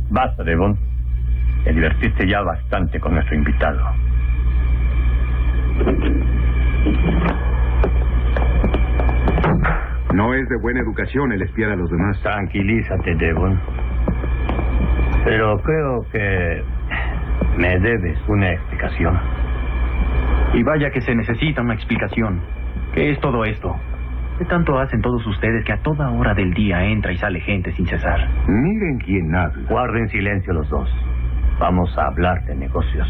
Basta, Devon. Te divertiste ya bastante con nuestro invitado. No es de buena educación el espiar a los demás. Tranquilízate, Devon. Pero creo que me debes una explicación. Y vaya que se necesita una explicación. ¿Qué es todo esto? ¿Qué tanto hacen todos ustedes que a toda hora del día entra y sale gente sin cesar? Miren quién habla. Guarden silencio los dos. Vamos a hablar de negocios.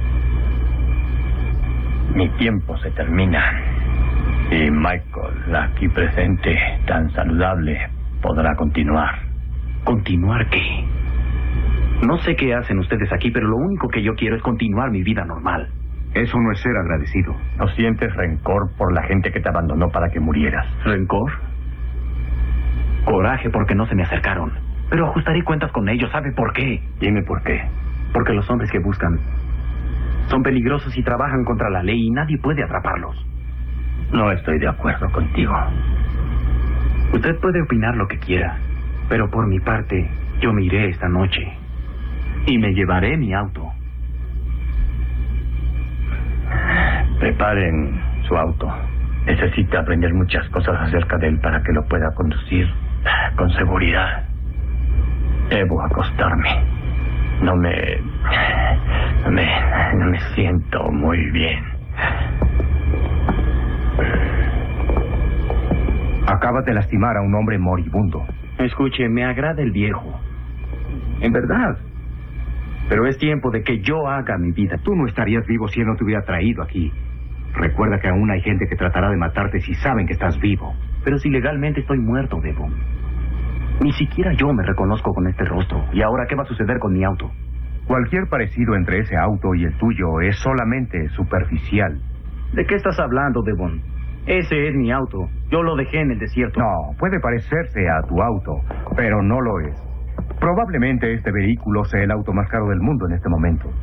Mi tiempo se termina. Y Michael, aquí presente, tan saludable, podrá continuar. ¿Continuar qué? No sé qué hacen ustedes aquí, pero lo único que yo quiero es continuar mi vida normal. Eso no es ser agradecido. ¿No sientes rencor por la gente que te abandonó para que murieras? ¿Rencor? Coraje porque no se me acercaron. Pero ajustaré cuentas con ellos. ¿Sabe por qué? Dime por qué. Porque los hombres que buscan son peligrosos y trabajan contra la ley y nadie puede atraparlos. No estoy de acuerdo contigo. Usted puede opinar lo que quiera, pero por mi parte, yo me iré esta noche y me llevaré mi auto. Preparen su auto. Necesita aprender muchas cosas acerca de él para que lo pueda conducir con seguridad. Debo acostarme. No me siento muy bien. Acabas de lastimar a un hombre moribundo. Escuche, me agrada el viejo. En verdad. Pero es tiempo de que yo haga mi vida. Tú no estarías vivo si él no te hubiera traído aquí. Recuerda que aún hay gente que tratará de matarte si saben que estás vivo. Pero si legalmente estoy muerto, Devon. Ni siquiera yo me reconozco con este rostro. ¿Y ahora qué va a suceder con mi auto? Cualquier parecido entre ese auto y el tuyo es solamente superficial. ¿De qué estás hablando, Devon? Ese es mi auto. Yo lo dejé en el desierto. No, puede parecerse a tu auto, pero no lo es. Probablemente este vehículo sea el auto más caro del mundo en este momento.